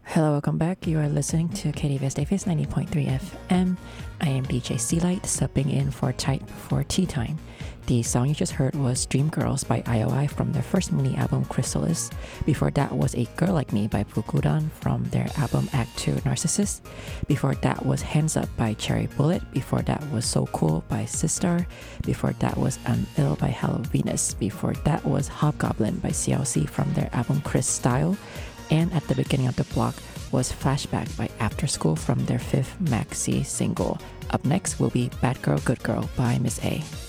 Hello, welcome back. You are listening to KDVS Davis 90.3 FM. I am DJ Sealight, subbing in for Tight Before Tea Time. The song you just heard was Dream Girls by IOI from their first mini album Chrysalis. Before that was A Girl Like Me by Bukudan from their album Act 2 Narcissus. Before that was Hands Up by Cherry Bullet. Before that was So Cool by Sistar. Before that was I'm Ill by Hello Venus. Before that was Hobgoblin by CLC from their album Chris Style. And at the beginning of the block was Flashback by After School from their fifth maxi single. Up next will be Bad Girl Good Girl by Miss A.